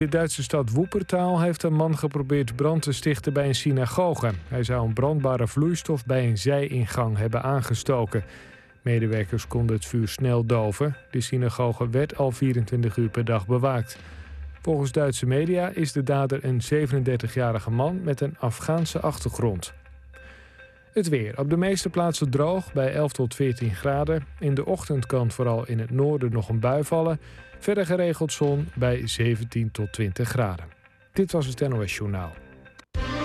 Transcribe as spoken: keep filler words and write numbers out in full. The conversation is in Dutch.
In de Duitse stad Wuppertal heeft een man geprobeerd brand te stichten bij een synagoge. Hij zou een brandbare vloeistof bij een zijingang hebben aangestoken. Medewerkers konden het vuur snel doven. De synagoge werd al vierentwintig uur per dag bewaakt. Volgens Duitse media is de dader een zevenendertigjarige man met een Afghaanse achtergrond. Het weer. Op de meeste plaatsen droog bij elf tot veertien graden. In de ochtend kan vooral in het noorden nog een bui vallen. Verder geregeld zon bij zeventien tot twintig graden. Dit was het N O S Journaal.